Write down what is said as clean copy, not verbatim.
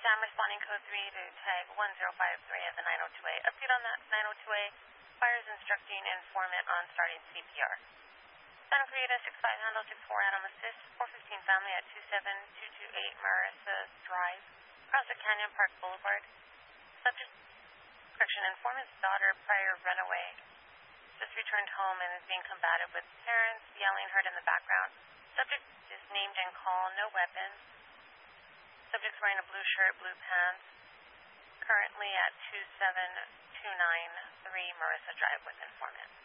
Sam responding code 3 to tag 1053 at the 902A. Update on that 902A. Fire is instructing informant on starting CPR. Santa Clarita 65 handle 64 Animal Assist 415 family at 27228 Marissa Drive, Crossett Canyon Park Boulevard. Subject informant's daughter prior runaway. Just returned home and is being combative with parents yelling heard in the background. Subject is named and called, no weapons. Subject's wearing a blue shirt, blue pants. Currently at 27293 Marissa Drive with informant.